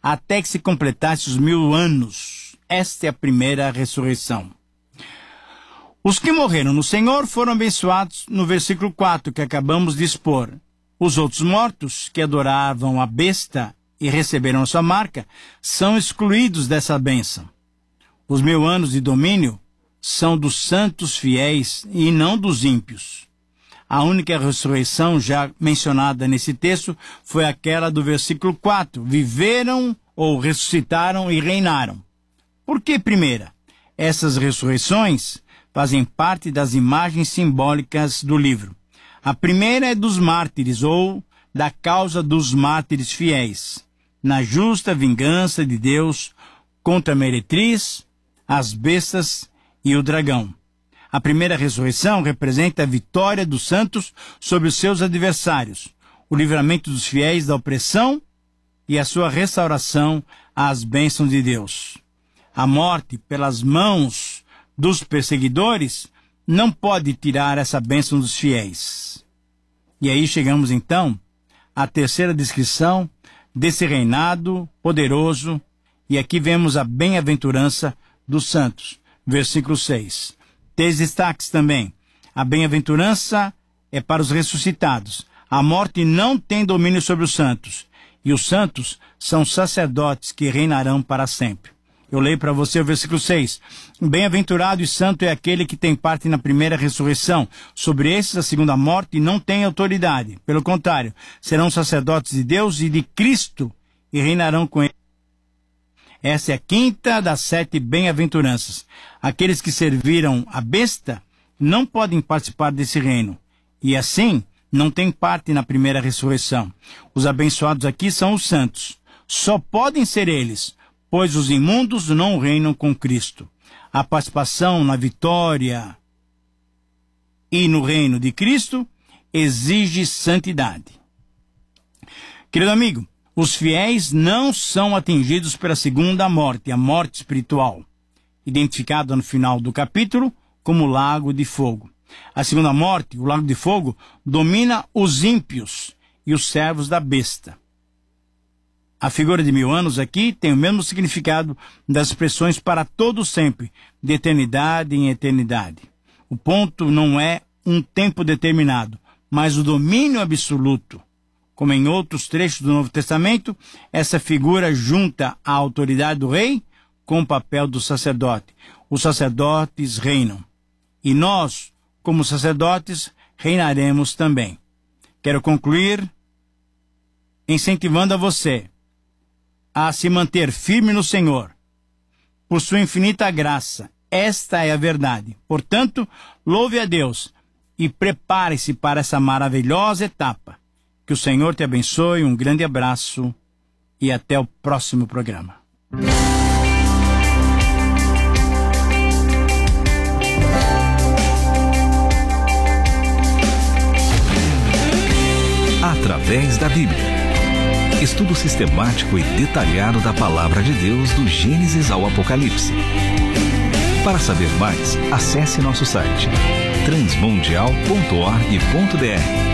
até que se completasse os 1000 anos. Esta é a primeira ressurreição. Os que morreram no Senhor foram abençoados no versículo 4, que acabamos de expor. Os outros mortos, que adoravam a besta e receberam a sua marca, são excluídos dessa bênção. Os 1000 anos de domínio são dos santos fiéis e não dos ímpios. A única ressurreição já mencionada nesse texto foi aquela do versículo 4. Viveram ou ressuscitaram e reinaram. Por que primeira? Essas ressurreições fazem parte das imagens simbólicas do livro. A primeira é dos mártires, ou da causa dos mártires fiéis, na justa vingança de Deus contra a meretriz, as bestas e o dragão. A primeira ressurreição representa a vitória dos santos sobre os seus adversários, o livramento dos fiéis da opressão e a sua restauração às bênçãos de Deus. A morte pelas mãos dos perseguidores não pode tirar essa bênção dos fiéis. E aí chegamos então à terceira descrição desse reinado poderoso, e aqui vemos a bem-aventurança dos santos. Versículo 6. 3 destaques também. A bem-aventurança é para os ressuscitados. A morte não tem domínio sobre os santos. E os santos são sacerdotes que reinarão para sempre. Eu leio para você o versículo 6. Bem-aventurado e santo é aquele que tem parte na primeira ressurreição. Sobre esses, a segunda morte não tem autoridade. Pelo contrário, serão sacerdotes de Deus e de Cristo e reinarão com ele. Essa é a quinta das 7 bem-aventuranças. Aqueles que serviram a besta não podem participar desse reino, e assim não têm parte na primeira ressurreição. Os abençoados aqui são os santos. Só podem ser eles, pois os imundos não reinam com Cristo. A participação na vitória e no reino de Cristo exige santidade. Querido amigo, os fiéis não são atingidos pela segunda morte, a morte espiritual, identificada no final do capítulo como lago de fogo. A segunda morte, o lago de fogo, domina os ímpios e os servos da besta. A figura de 1000 anos aqui tem o mesmo significado das expressões para todo sempre, de eternidade em eternidade. O ponto não é um tempo determinado, mas o domínio absoluto. Como em outros trechos do Novo Testamento, essa figura junta a autoridade do rei com o papel do sacerdote. Os sacerdotes reinam. E nós, como sacerdotes, reinaremos também. Quero concluir incentivando a você a se manter firme no Senhor, por sua infinita graça. Esta é a verdade. Portanto, louve a Deus e prepare-se para essa maravilhosa etapa. Que o Senhor te abençoe, um grande abraço e até o próximo programa. Através da Bíblia. Estudo sistemático e detalhado da Palavra de Deus do Gênesis ao Apocalipse. Para saber mais, acesse nosso site transmundial.org.br.